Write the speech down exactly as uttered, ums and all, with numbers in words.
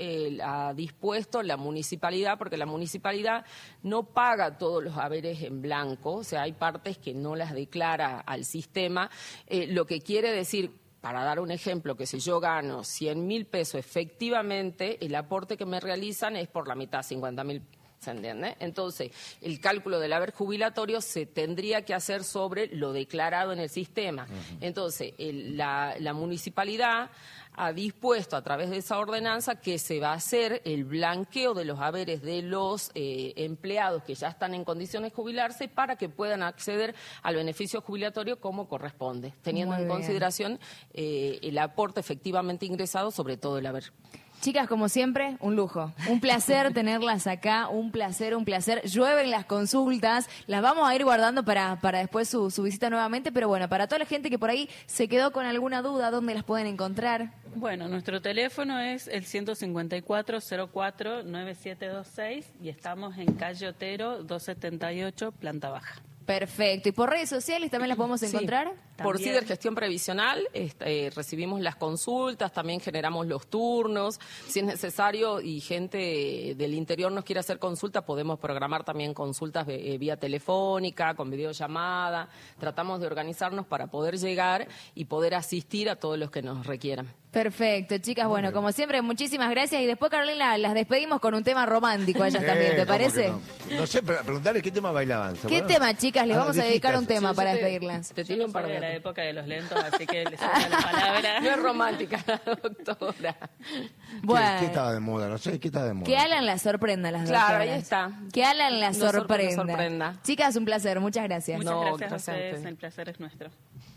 eh, ha dispuesto la municipalidad, porque la municipalidad no paga todos los haberes en blanco, o sea, hay partes que no las declara al sistema, eh, lo que quiere decir, para dar un ejemplo, que si yo gano cien mil pesos, efectivamente el aporte que me realizan es por la mitad, cincuenta mil. ¿Se entiende? Entonces, el cálculo del haber jubilatorio se tendría que hacer sobre lo declarado en el sistema. Uh-huh. Entonces, el, la, la municipalidad ha dispuesto a través de esa ordenanza que se va a hacer el blanqueo de los haberes de los eh, empleados que ya están en condiciones de jubilarse para que puedan acceder al beneficio jubilatorio como corresponde, teniendo en consideración eh, el aporte efectivamente ingresado, sobre todo el haber. Chicas, como siempre, un lujo. Un placer tenerlas acá, un placer, un placer. Llueven las consultas, las vamos a ir guardando para, para después su, su visita nuevamente, pero bueno, para toda la gente que por ahí se quedó con alguna duda, ¿dónde las pueden encontrar? Bueno, nuestro teléfono es el ciento cincuenta y cuatro, cero cuatro, noventa y siete veintiséis y estamos en calle Otero, doscientos setenta y ocho, planta baja. Perfecto. ¿Y por redes sociales también las podemos encontrar? Sí, por Cibergestión Previsional este, eh, recibimos las consultas, también generamos los turnos. Si es necesario y gente del interior nos quiere hacer consultas, podemos programar también consultas eh, vía telefónica, con videollamada. Tratamos de organizarnos para poder llegar y poder asistir a todos los que nos requieran. Perfecto, chicas. Bueno, como siempre, muchísimas gracias. Y después, Carolina, las despedimos con un tema romántico a ellas eh, también, ¿te parece? No? no sé, preguntarles qué tema bailaban. ¿Qué bueno? tema, chicas? Les ah, vamos a dedicar un tema sí, para te, despedirlas. Te tiene un par de la época de los lentos, así que les saca la palabra. No es romántica, la doctora. Bueno. ¿Qué, ¿Qué estaba de moda? No sé, ¿qué estaba de moda? Que Alan la sorprenda las Claro, doctoras. ahí está. Que Alan la no sorprenda. sorprenda. Chicas, un placer. Muchas gracias. Muchas no, gracias a ustedes. gracias. El placer es nuestro.